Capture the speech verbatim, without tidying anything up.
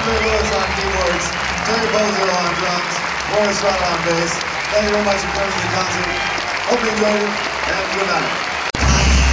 Andre Lewis on keyboards, Terry Bozo on drums, Morris Rod on bass. Thank you very much for coming to the concert. Hope you enjoyed it, and good night.